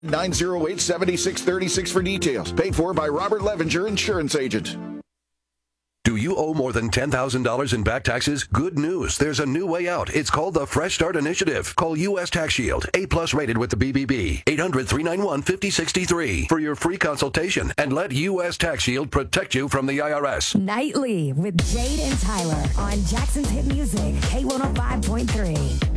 908-7636 for details. Paid for by Robert Levenger, insurance agent. Do you owe more than $10,000 in back taxes? Good news. There's a new way out. It's called the Fresh Start Initiative. Call U.S. Tax Shield, A+ rated with the BBB. 800-391-5063 for your free consultation and let U.S. Tax Shield protect you from the IRS. Nightly with Jade and Tyler on Jackson's Hit Music, K105.3.